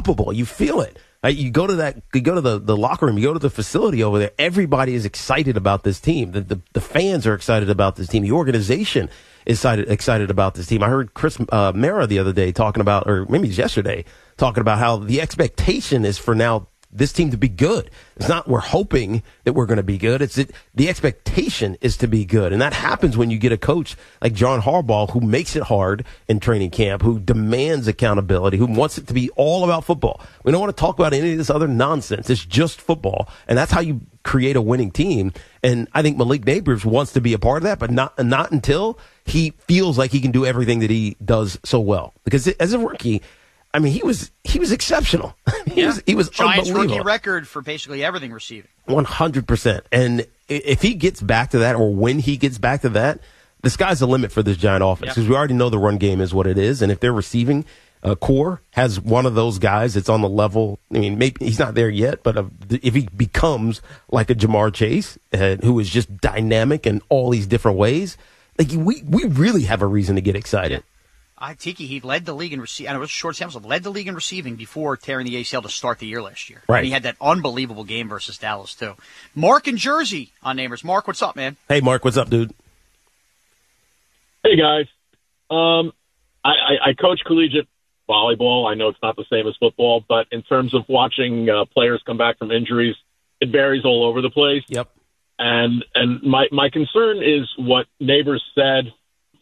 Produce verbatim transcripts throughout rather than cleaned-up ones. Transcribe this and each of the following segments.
palpable. You feel it. Uh, you go to that, you go to the, the locker room, you go to the facility over there. Everybody is excited about this team. The, the, the fans are excited about this team. The organization is excited, excited about this team. I heard Chris uh, Mara the other day talking about, or maybe it was yesterday, talking about how the expectation is for now this team to be good. It's not we're hoping that we're going to be good. It's that the expectation is to be good. And that happens when you get a coach like John Harbaugh who makes it hard in training camp, who demands accountability, who wants it to be all about football. We don't want to talk about any of this other nonsense. It's just football. And that's how you create a winning team. And I think Malik Nabers wants to be a part of that, but not, not until he feels like he can do everything that he does so well. Because as a rookie, I mean, he was he was exceptional. he, yeah. was, he was Giants unbelievable. rookie record for basically everything receiving. one hundred percent. And if he gets back to that, or when he gets back to that, the sky's the limit for this Giant offense. Because yep. we already know the run game is what it is. And if their receiving uh, core has one of those guys that's on the level, I mean, maybe he's not there yet, but uh, if he becomes like a Jamar Chase, uh, who is just dynamic in all these different ways, like we, we really have a reason to get excited. Yeah. I, Tiki, he led the league in receiving. I know it was a short sample, led the league in receiving before tearing the A C L to start the year last year. Right. And he had that unbelievable game versus Dallas, too. Mark in Jersey on Neighbors. Mark, what's up, man? Hey, Mark, what's up, dude? Hey, guys. Um, I, I, I coach collegiate volleyball. I know it's not the same as football, but in terms of watching uh, players come back from injuries, it varies all over the place. Yep. And and my, my concern is what Neighbors said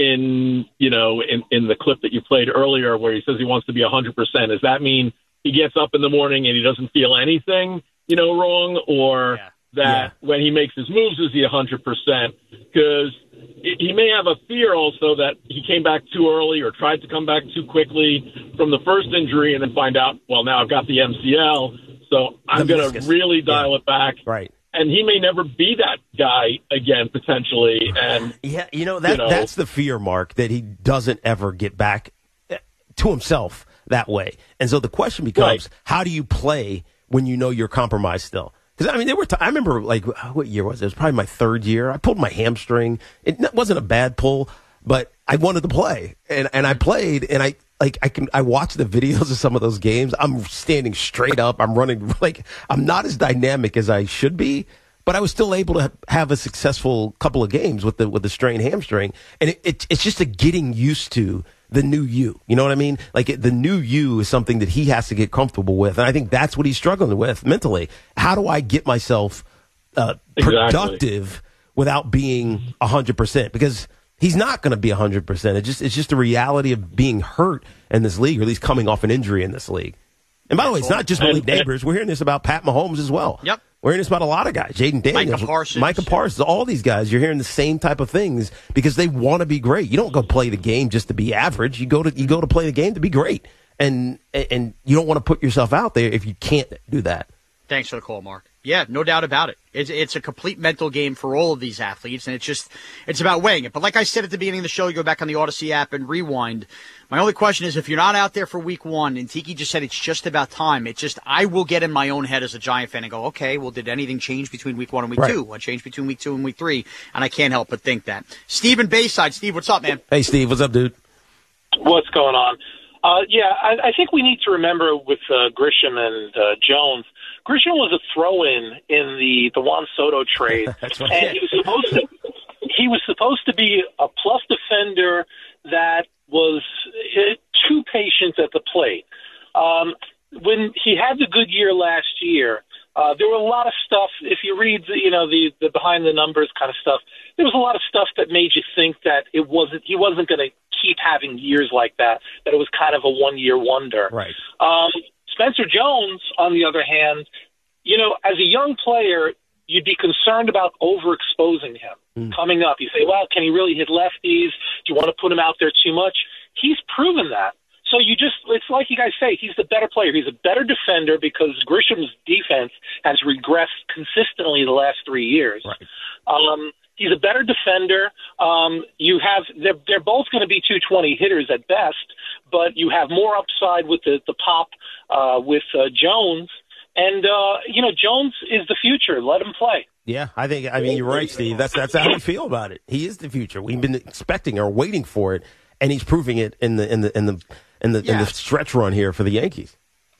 in, you know, in, in the clip that you played earlier where he says he wants to be one hundred percent. Does that mean he gets up in the morning and he doesn't feel anything, you know, wrong? Or yeah. that yeah. when he makes his moves, is he one hundred percent? Because he may have a fear also that he came back too early or tried to come back too quickly from the first injury and then find out, well, now I've got the M C L, so I'm going to really dial yeah. it back. Right. And he may never be that guy again, potentially. And yeah, you know, that you know, that's the fear, Mark, that he doesn't ever get back to himself that way. And so the question becomes, right. how do you play when you know you're compromised still? Because, I mean, there were t- I remember, like, what year was it? It was probably my third year. I pulled my hamstring. It wasn't a bad pull, but I wanted to play. And and I played, and I, like, I can I watch the videos of some of those games. I'm standing straight up. I'm running, like, I'm not as dynamic as I should be, but I was still able to have a successful couple of games with the with the strained hamstring. And it, it, it's just a getting used to the new you. You know what I mean? Like, it, the new you is something that he has to get comfortable with. And I think that's what he's struggling with mentally. How do I get myself uh, productive exactly. without being one hundred percent? Because he's not going to be one hundred percent. It just, it's just the reality of being hurt in this league, or at least coming off an injury in this league. And by the way, it's not just Malik Neighbors. We're hearing this about Pat Mahomes as well. Yep. We're hearing this about a lot of guys. Jaden Daniels, Micah Parsons. Micah Parsons, all these guys. You're hearing the same type of things because they want to be great. You don't go play the game just to be average. You go to you go to play the game to be great. And and you don't want to put yourself out there if you can't do that. Thanks for the call, Mark. Yeah, no doubt about it. It's it's a complete mental game for all of these athletes, and it's just it's about weighing it. But like I said at the beginning of the show, you go back on the Odyssey app and rewind. My only question is, if you're not out there for week one, and Tiki just said it's just about time, it's just I will get in my own head as a Giant fan and go, okay, well, did anything change between week one and week right. two? What changed between week two and week three? And I can't help but think that. Steve in Bayside. Steve, what's up, man? Hey, Steve, what's up, dude? What's going on? Uh, yeah, I, I think we need to remember with uh, Grisham and uh, Jones, Grisham was a throw-in in the, the Juan Soto trade, That's and he was supposed to he was supposed to be a plus defender that was uh, too patient at the plate. Um, when he had the good year last year, uh, there were a lot of stuff. If you read, the, you know, the, the behind the numbers kind of stuff, there was a lot of stuff that made you think that it wasn't he wasn't going to keep having years like that. That it was kind of a one-year wonder. Right. Um, Spencer Jones, on the other hand, you know, as a young player, you'd be concerned about overexposing him mm. coming up. You say, well, can he really hit lefties? Do you want to put him out there too much? He's proven that. So you just, it's like you guys say, he's the better player. He's a better defender because Grisham's defense has regressed consistently the last three years. Right. Um, he's a better defender. Um, you have, they're, they're both going to be two twenty hitters at best, but you have more upside with the, the pop uh, with uh, Jones. And, uh, you know, Jones is the future. Let him play. Yeah, I think, I mean, you're right, Steve. That's that's how we feel about it. He is the future. We've been expecting or waiting for it, and he's proving it in the in the in the in the, yeah. in the stretch run here for the Yankees.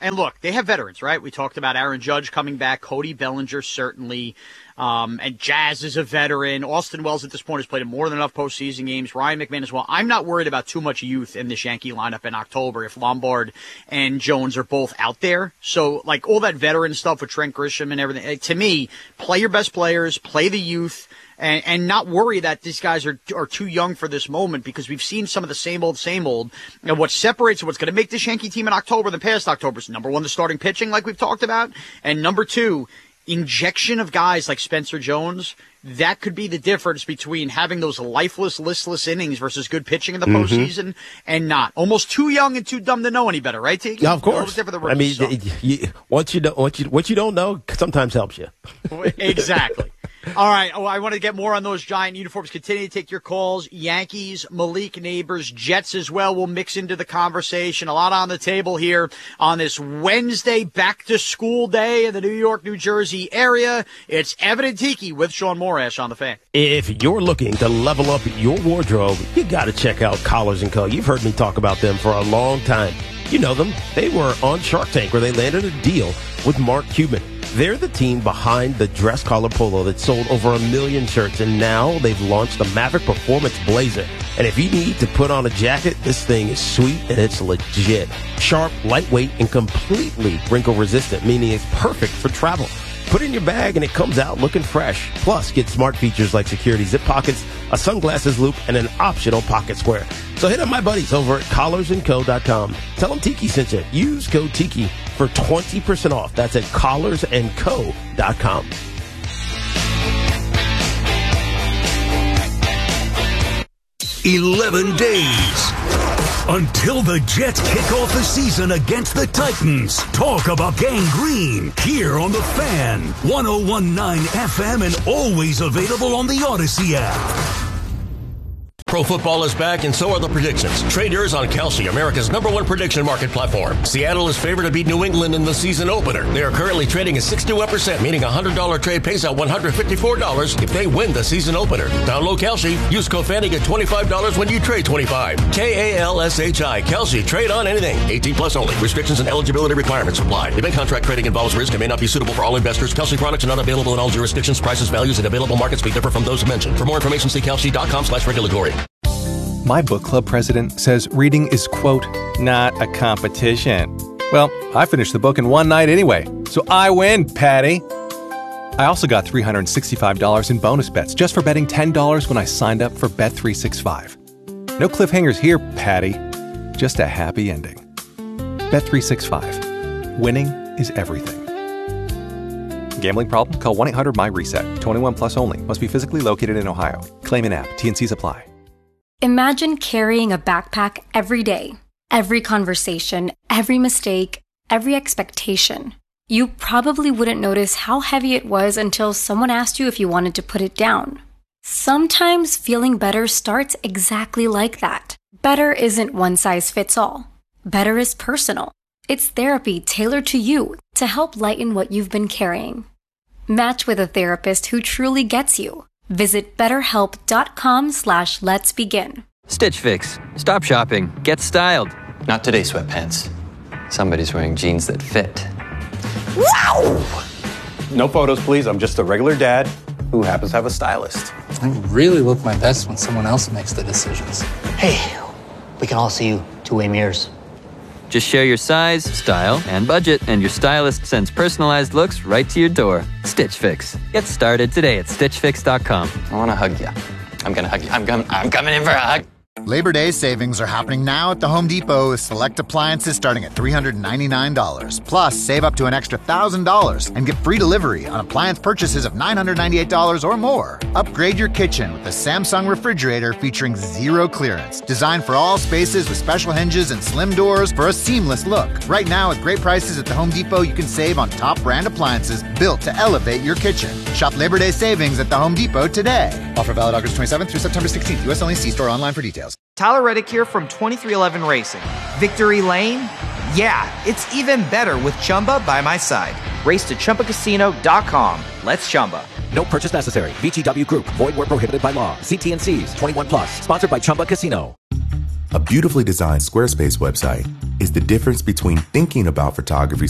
And look, they have veterans, right? We talked about Aaron Judge coming back, Cody Bellinger certainly, um, and Jazz is a veteran. Austin Wells at this point has played in more than enough postseason games. Ryan McMahon as well. I'm not worried about too much youth in this Yankee lineup in October if Lombard and Jones are both out there. So, like, all that veteran stuff with Trent Grisham and everything, to me, play your best players, play the youth, And, and not worry that these guys are are too young for this moment, because we've seen some of the same old, same old. And what separates what's going to make this Yankee team in October than past October's, number one, the starting pitching, like we've talked about, and number two, injection of guys like Spencer Jones. That could be the difference between having those lifeless, listless innings versus good pitching in the mm-hmm. postseason and not. Almost too young and too dumb to know any better, right, Tiki? Yeah, of course. I mean, so. you, once you know, what you what you don't know sometimes helps you. Exactly. All right. Oh, I want to get more on those giant uniforms. Continue to take your calls. Yankees, Malik Neighbors, Jets as well will mix into the conversation. A lot on the table here on this Wednesday back-to-school day in the New York, New Jersey area. It's Evan and Tiki with Sean Morash on the Fan. If you're looking to level up your wardrobe, you got to check out Collars and Co. You've heard me talk about them for a long time. You know them. They were on Shark Tank where they landed a deal with Mark Cuban. They're the team behind the dress collar polo that sold over a million shirts, and now they've launched the Maverick Performance Blazer. And if you need to put on a jacket, this thing is sweet and it's legit. Sharp, lightweight, and completely wrinkle resistant, meaning it's perfect for travel. Put it in your bag and it comes out looking fresh. Plus, get smart features like security zip pockets, a sunglasses loop, and an optional pocket square. So hit up my buddies over at collars and co dot com. Tell them Tiki sent you. Use code Tiki for twenty percent off. That's at collars and co dot com. Eleven days until the Jets kick off the season against the Titans. Talk about Gang Green here on The Fan, one oh one point nine F M, and always available on the Odyssey app. Pro football is back, and so are the predictions. Trade yours on Kalshi, America's number one prediction market platform. Seattle is favored to beat New England in the season opener. They are currently trading at sixty-one percent, meaning a one hundred dollars trade pays out one hundred fifty-four dollars if they win the season opener. Download Kalshi. Use code Fanny, get twenty-five dollars when you trade twenty-five. K A L S H I. Kalshi. Trade on anything. eighteen plus only. Restrictions and eligibility requirements apply. Event contract trading involves risk and may not be suitable for all investors. Kalshi products are not available in all jurisdictions. Prices, values, and available markets may differ from those mentioned. For more information, see kalshi.com slash regulatory. My book club president says reading is, quote, not a competition. Well, I finished the book in one night anyway, so I win, Patty. I also got three hundred sixty-five dollars in bonus bets just for betting ten dollars when I signed up for Bet three sixty-five. No cliffhangers here, Patty. Just a happy ending. Bet three sixty-five. Winning is everything. Gambling problem? Call one eight hundred my reset. twenty-one plus only. Must be physically located in Ohio. Claim in app. T and C's apply. Imagine carrying a backpack every day. Every conversation, every mistake, every expectation. You probably wouldn't notice how heavy it was until someone asked you if you wanted to put it down. Sometimes feeling better starts exactly like that. Better isn't one size fits all. Better is personal. It's therapy tailored to you to help lighten what you've been carrying. Match with a therapist who truly gets you. Visit betterhelp.com slash let's begin. Stitch Fix. Stop shopping. Get styled. Not today, sweatpants. Somebody's wearing jeans that fit. Wow! No photos, please. I'm just a regular dad who happens to have a stylist. I really look my best when someone else makes the decisions. Hey, we can all see you two-way mirrors. Just share your size, style, and budget, and your stylist sends personalized looks right to your door. Stitch Fix. Get started today at stitch fix dot com. I want to hug you. I'm going to hug you. I'm, com- I'm coming in for a hug. Labor Day savings are happening now at the Home Depot with select appliances starting at three hundred ninety-nine dollars. Plus, save up to an extra one thousand dollars and get free delivery on appliance purchases of nine hundred ninety-eight dollars or more. Upgrade your kitchen with the Samsung refrigerator featuring zero clearance. Designed for all spaces with special hinges and slim doors for a seamless look. Right now, with great prices at the Home Depot, you can save on top brand appliances built to elevate your kitchen. Shop Labor Day savings at the Home Depot today. Offer valid August twenty-seventh through September sixteenth. U S only. See store online for details. Tyler Reddick here from twenty-three eleven Racing. Victory Lane? Yeah, it's even better with Chumba by my side. Race to Chumba Casino dot com. Let's Chumba. No purchase necessary. V G W Group. Void where prohibited by law. See T and C's. twenty-one plus. Sponsored by Chumba Casino. A beautifully designed Squarespace website is the difference between thinking about photography